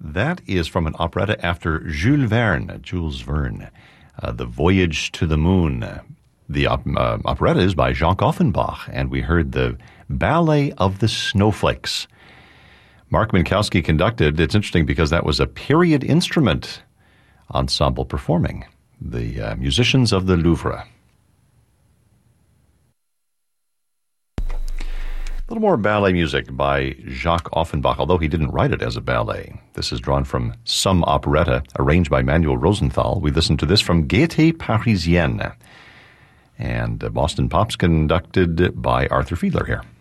That is from an operetta after Jules Verne, The Voyage to the Moon. The operetta is by Jacques Offenbach, and we heard the Ballet of the Snowflakes. Mark Minkowski conducted. It's interesting because that was a period instrument ensemble performing, the musicians of the Louvre. A little more ballet music by Jacques Offenbach, although he didn't write it as a ballet. This is drawn from Some Operetta, arranged by Manuel Rosenthal. We listened to this from Gaieté Parisienne. And Boston Pops conducted by Arthur Fiedler here.